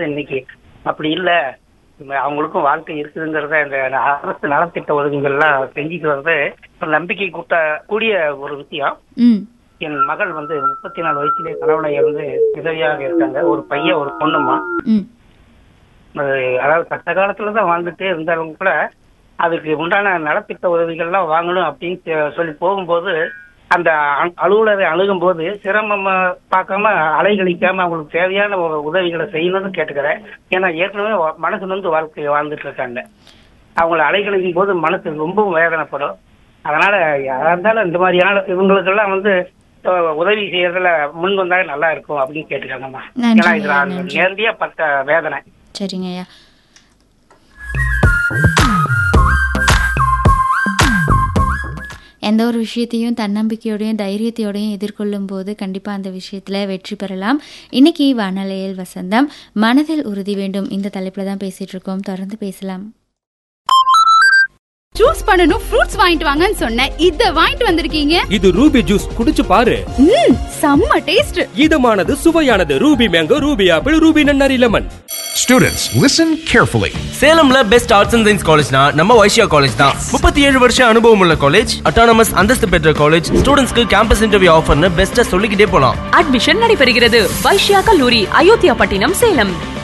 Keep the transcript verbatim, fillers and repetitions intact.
இன்னைக்கு அப்படி இல்லை, அவங்களுக்கும் வாழ்க்கை இருக்குதுங்கிறத இந்த அரசு நலத்திட்ட உதவிகள்லாம் செஞ்சுட்டு வர்றது ஒரு நம்பிக்கை கூட்ட கூடிய ஒரு விஷயம். என் மகள் வந்து முப்பத்தி நாலு வயசுலேயே கணவனை வந்து விதவியாக இருக்காங்க. ஒரு பையன் ஒரு பொண்ணுமா. அதாவது கஷ்ட காலத்துல தான் வாழ்ந்துட்டே இருந்தாலும் கூட அதுக்கு உண்டான நலத்திட்ட உதவிகள்லாம் வாங்கணும் அப்படின்னு சொல்லி போகும்போது அந்த அலுவலரை அணுகும் போது சிரமம் பார்க்காம அலைகழிக்காம அவங்களுக்கு தேவையான உதவிகளை செய்யணும்னு கேட்டுக்கிறேன். ஏன்னா ஏற்கனவே மனசு வந்து வாழ்க்கையை வாழ்ந்துட்டு இருக்காங்க. அவங்களை அலைகழிக்கும் போது மனசு ரொம்பவும் வேதனைப்படும். அதனால யாரா இருந்தாலும் இந்த மாதிரியான இவங்களுக்கெல்லாம் வந்து உதவி செய்யறதுல முன் வந்தாலே நல்லா இருக்கும் அப்படின்னு கேட்டுக்காங்கம்மா. ஏன்னா இதுல நேரடியா பட்ட வேதனை. சரிங்க ஐயா. எந்த ஒரு விஷயத்தையும் தன்னம்பிக்கையோடையும் தைரியத்தையோடையும் எதிர்கொள்ளும் போது கண்டிப்பாக அந்த விஷயத்தில் வெற்றி பெறலாம். இன்னைக்கு வானலையில் வசந்தம் மனதில் உறுதி வேண்டும் இந்த தலைப்பில் தான் பேசிட்டு இருக்கோம். தொடர்ந்து பேசலாம். ஜூஸ் பண்ணனும் ஃப்ரூட்ஸ் வாங்கிட்டு வாங்கன்னு சொன்னேன், இத வாங்கிட்டு வந்திருக்கீங்க. இது ரூபி ஜூஸ், குடிச்சு பாரு. ம் செம்ம taste. இதமானது சுவையானது. Ruby mango, Ruby apple, Ruby nannari lemon. Students, listen carefully. சேலம்ல best arts and science காலேஜ்னா நம்ம வைஷ்யா காலேஜ் தான். முப்பத்தி ஏழு வருஷம் அனுபவம் உள்ள காலேஜ், அட்டானமஸ் அந்தஸ்து பெற்ற காலேஜ், ஸ்டூடெண்ட்ஸ்க்கு கேம்பஸ் இன்டர்வியூ ஆஃபர்னு பெஸ்ட்டா சொல்லிக்கிட்டே போலாம். அட்மிஷன் நடைபெறுகிறது. வைஷ்யா கல்லூரி, அயோத்தியா பட்டினம், சேலம்.